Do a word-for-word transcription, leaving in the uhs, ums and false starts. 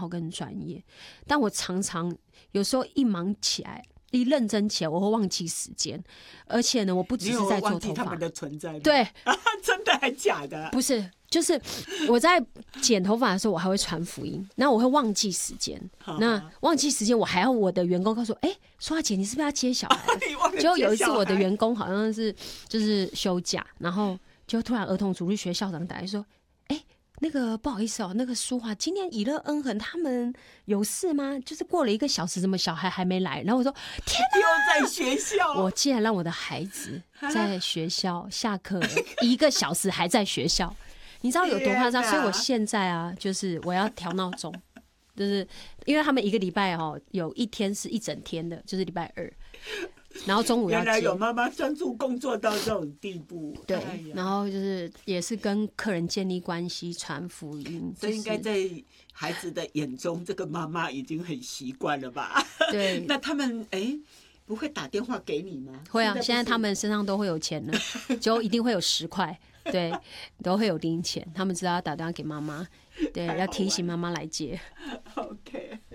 好跟专业，但我常常有时候一忙起来。一认真起来，我会忘记时间，而且呢，我不只是在做头发， 你有忘记他们的存在吗？ 对， 真的还假的？ 不是，就是我在剪头发的时候，我还会传福音，那我会忘记时间，那忘记时间，我还要我的员工告诉我，哎、欸，说话姐，你是不是要接小孩？结果有一次，我的员工好像是就是休假，然后就突然儿童主日学校长打来说，哎、欸。那个不好意思哦，那个淑华，今天以乐恩恒他们有事吗？就是过了一个小时，怎么小孩还没来？然后我说天哪， 又在学校， 我竟然让我的孩子在学校下课一个小时还在学校，你知道有多夸张？所以我现在啊，就是我要调闹钟，就是因为他们一个礼拜哦，有一天是一整天的，就是礼拜二。然后中午要接， 原来有妈妈专注工作到这种地步， 对，哎、然后就是也是跟客人建立关系、传福音， 所以应该在孩子的眼中，这个妈妈已经很习惯了吧？ 对， 那他们哎、欸、不会打电话给你吗？ 会啊，现在他们身上都会有钱了，就一定会有十块，对，都会有零钱，他们知道要打电话给妈妈，对，要提醒妈妈来接。 OK。